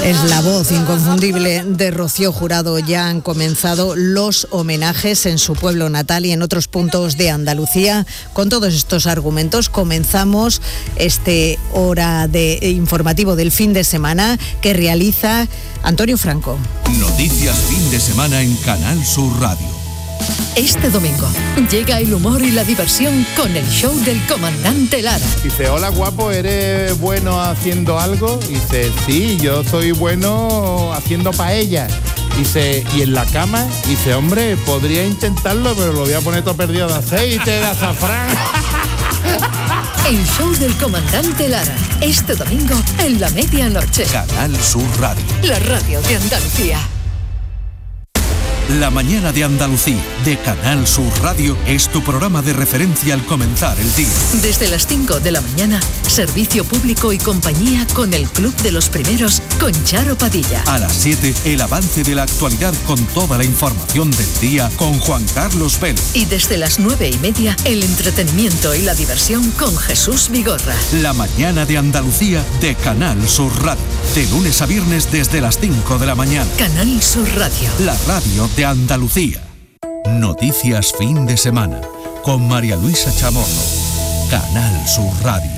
Es la voz inconfundible de Rocío Jurado. Ya han comenzado los homenajes en su pueblo natal y en otros puntos de Andalucía. Con todos estos argumentos comenzamos este hora de informativo del fin de semana que realiza Antonio Franco. Noticias fin de semana en Canal Sur Radio. Este domingo llega el humor y la diversión con el show del comandante Lara. Dice, hola guapo, ¿eres bueno haciendo algo? Dice, sí, yo soy bueno haciendo paella. Dice, ¿y en la cama? Dice, hombre, podría intentarlo, pero lo voy a poner todo perdido de aceite, de azafrán. El show del comandante Lara, este domingo en la medianoche. Canal Sur Radio. La radio de Andalucía. La mañana de Andalucía, de Canal Sur Radio, es tu programa de referencia al comenzar el día. Desde las 5 de la mañana, servicio público y compañía con el Club de los Primeros, con Charo Padilla. A las 7, el avance de la actualidad con toda la información del día con Juan Carlos Vélez. Y desde las 9:30, el entretenimiento y la diversión con Jesús Vigorra. La mañana de Andalucía, de Canal Sur Radio. De lunes a viernes desde las 5 de la mañana. Canal Sur Radio. La radio de Andalucía. Noticias fin de semana con María Luisa Chamorro. Canal Sur Radio.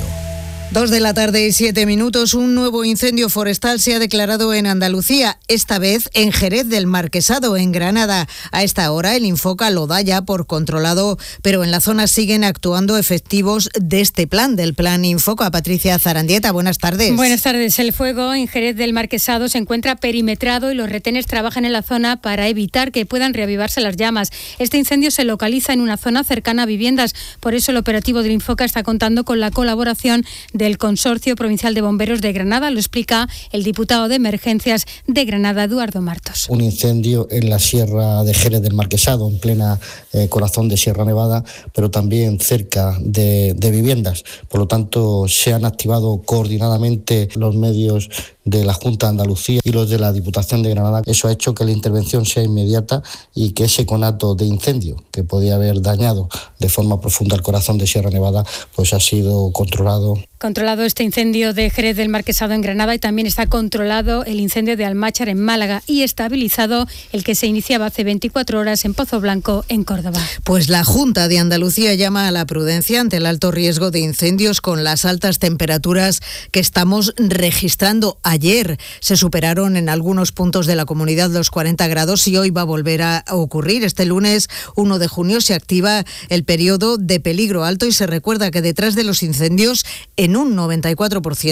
2:07 p.m. Un nuevo incendio forestal se ha declarado en Andalucía, esta vez en Jerez del Marquesado, en Granada. A esta hora el Infoca lo da ya por controlado, pero en la zona siguen actuando efectivos de este plan, del plan Infoca. Patricia Zarandieta, buenas tardes. Buenas tardes. El fuego en Jerez del Marquesado se encuentra perimetrado y los retenes trabajan en la zona para evitar que puedan reavivarse las llamas. Este incendio se localiza en una zona cercana a viviendas, por eso el operativo del Infoca está contando con la colaboración del Consorcio Provincial de Bomberos de Granada. Lo explica el diputado de Emergencias de Granada, Eduardo Martos. Un incendio en la sierra de Jerez del Marquesado, en plena corazón de Sierra Nevada, pero también cerca de viviendas. Por lo tanto, se han activado coordinadamente los medios de la Junta de Andalucía y los de la Diputación de Granada. Eso ha hecho que la intervención sea inmediata y que ese conato de incendio que podía haber dañado de forma profunda el corazón de Sierra Nevada, pues ha sido controlado. Controlado este incendio de Jerez del Marquesado en Granada y también está controlado el incendio de Almáchar en Málaga y estabilizado el que se iniciaba hace 24 horas en Pozo Blanco, en Córdoba. Pues la Junta de Andalucía llama a la prudencia ante el alto riesgo de incendios con las altas temperaturas que estamos registrando. Ayer se superaron en algunos puntos de la comunidad los 40 grados y hoy va a volver a ocurrir. Este lunes 1 de junio se activa el periodo de peligro alto y se recuerda que detrás de los incendios, en un 94%